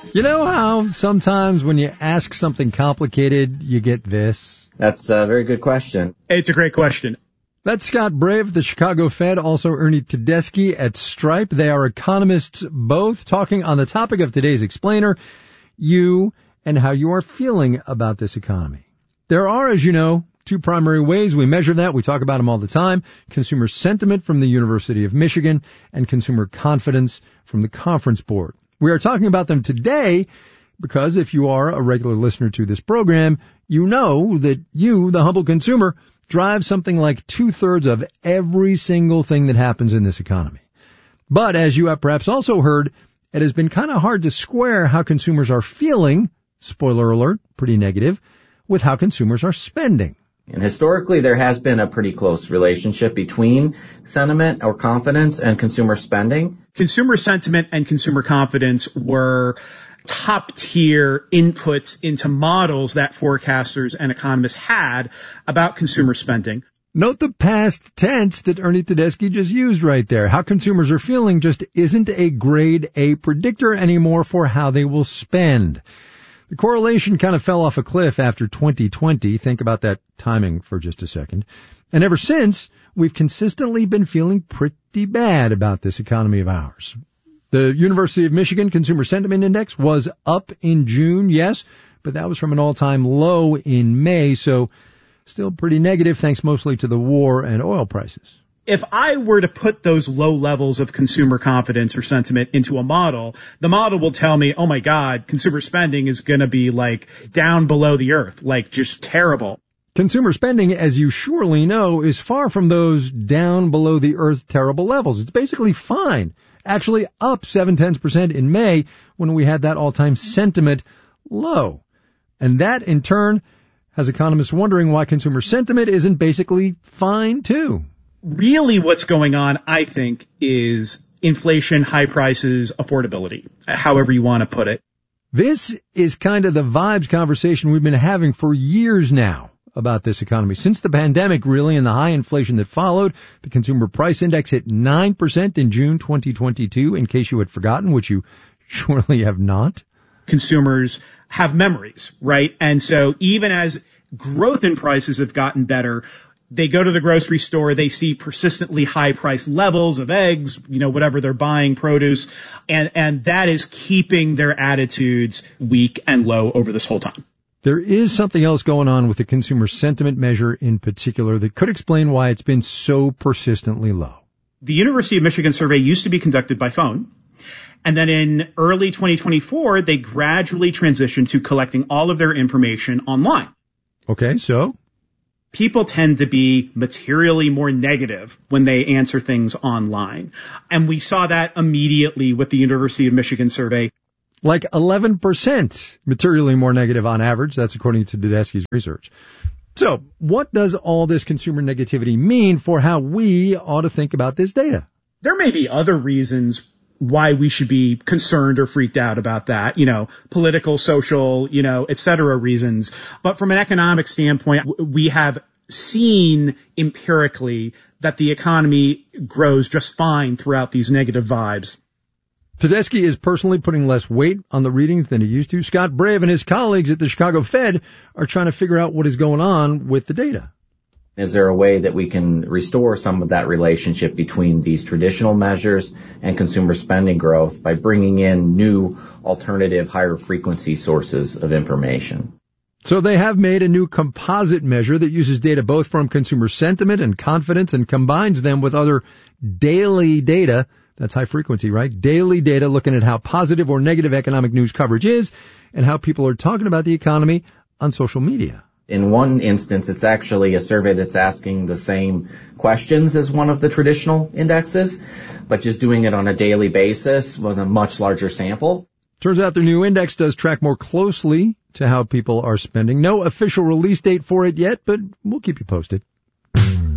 You know how sometimes when you ask something complicated, you get this? That's a very good question. It's a great question. That's Scott Brave at the Chicago Fed, also Ernie Tedeschi at Stripe. They are economists both, talking on the topic of today's explainer, you and how you are feeling about this economy. There are, as you know, two primary ways we measure that. We talk about them all the time. Consumer sentiment from the University of Michigan and consumer confidence from the Conference Board. We are talking about them today because if you are a regular listener to this program, you know that you, the humble consumer, drive something like 2/3 of every single thing that happens in this economy. But as you have perhaps also heard, it has been kind of hard to square how consumers are feeling, spoiler alert, pretty negative, with how consumers are spending. And historically, there has been a pretty close relationship between sentiment or confidence and consumer spending. Consumer sentiment and consumer confidence were top tier inputs into models that forecasters and economists had about consumer spending. Note the past tense that Ernie Tedeschi just used right there. How consumers are feeling just isn't a grade A predictor anymore for how they will spend. The correlation kind of fell off a cliff after 2020. Think about that timing for just a second. And ever since, we've consistently been feeling pretty bad about this economy of ours. The University of Michigan Consumer Sentiment Index was up in June, yes, but that was from an all-time low in May, so still pretty negative thanks mostly to the war and oil prices. If I were to put those low levels of consumer confidence or sentiment into a model, the model will tell me, oh my God, consumer spending is going to be like down below the earth, like just terrible. Consumer spending, as you surely know, is far from those down below the earth terrible levels. It's basically fine. Actually up 0.7% in May when we had that all-time sentiment low. And that, in turn, has economists wondering why consumer sentiment isn't basically fine, too. Really what's going on, I think, is inflation, high prices, affordability, however you want to put it. This is kind of the vibes conversation we've been having for years now about this economy. Since the pandemic, really, and the high inflation that followed, the consumer price index hit 9% in June 2022, in case you had forgotten, which you surely have not. Consumers have memories, right? And so even as growth in prices have gotten better, they go to the grocery store, they see persistently high price levels of eggs, whatever they're buying, produce, and that is keeping their attitudes weak and low over this whole time. There is something else going on with the consumer sentiment measure in particular that could explain why it's been so persistently low. The University of Michigan survey used to be conducted by phone. And then in early 2024, they gradually transitioned to collecting all of their information online. Okay, so? People tend to be materially more negative when they answer things online. And we saw that immediately with the University of Michigan survey. Like 11% materially more negative on average. That's according to Tedeschi's research. So what does all this consumer negativity mean for how we ought to think about this data? There may be other reasons why we should be concerned or freaked out about that, political, social, et cetera reasons. But from an economic standpoint, we have seen empirically that the economy grows just fine throughout these negative vibes. Tedeschi is personally putting less weight on the readings than he used to. Scott Brave and his colleagues at the Chicago Fed are trying to figure out what is going on with the data. Is there a way that we can restore some of that relationship between these traditional measures and consumer spending growth by bringing in new alternative higher frequency sources of information? So they have made a new composite measure that uses data both from consumer sentiment and confidence and combines them with other daily data. That's high frequency, right? Daily data looking at how positive or negative economic news coverage is and how people are talking about the economy on social media. In one instance, it's actually a survey that's asking the same questions as one of the traditional indexes, but just doing it on a daily basis with a much larger sample. Turns out their new index does track more closely to how people are spending. No official release date for it yet, but we'll keep you posted.